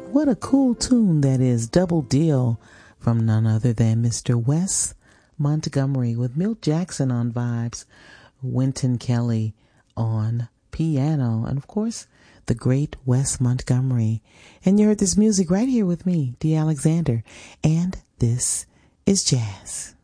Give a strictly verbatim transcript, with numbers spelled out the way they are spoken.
What a cool tune that is. Double Deal from none other than Mister Wes Montgomery with Milt Jackson on vibes, Wynton Kelly on piano, and of course the great Wes Montgomery. And you heard this music right here with me, Dee Alexander, and this is jazz.